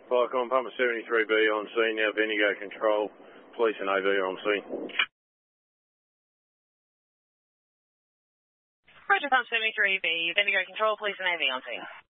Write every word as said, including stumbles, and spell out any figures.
Flycom, Pumper seventy-three B on scene now, Bendigo Control, police and A V are on scene. Roger, Pump seventy-three B, Bendigo Control, police and A V on scene.